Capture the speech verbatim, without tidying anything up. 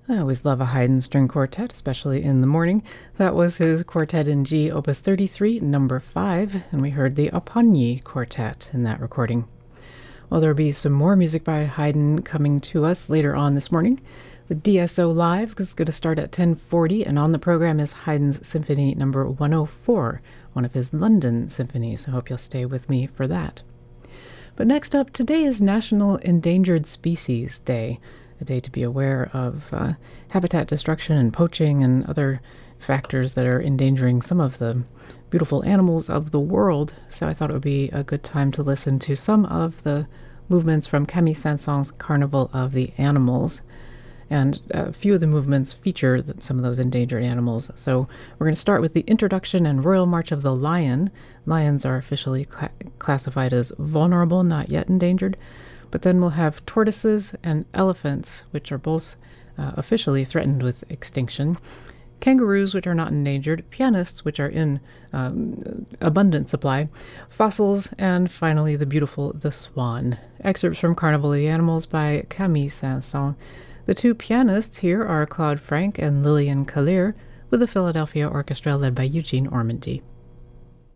I always love a Haydn string quartet, especially in the morning. That was his Quartet in G, Opus thirty-three, number five, and we heard the Apagni Quartet in that recording. Well, there'll be some more music by Haydn coming to us later on this morning. The D S O Live is going to start at ten forty, and on the program is Haydn's Symphony number one oh four, one of his London symphonies. I hope you'll stay with me for that. But next up, today is National Endangered Species Day, a day to be aware of uh, habitat destruction and poaching and other factors that are endangering some of the beautiful animals of the world. So I thought it would be a good time to listen to some of the movements from Camille Saint-Saëns' Carnival of the Animals. And a few of the movements feature some of those endangered animals. So we're going to start with the introduction and Royal March of the Lion. Lions are officially cl- classified as vulnerable, not yet endangered. But then we'll have tortoises and elephants, which are both uh, officially threatened with extinction. Kangaroos, which are not endangered. Pianists, which are in um, abundant supply. Fossils, and finally the beautiful The Swan. Excerpts from Carnival of the Animals by Camille Saint-Saëns. The two pianists here are Claude Frank and Lillian Kallir, with the Philadelphia Orchestra led by Eugene Ormandy.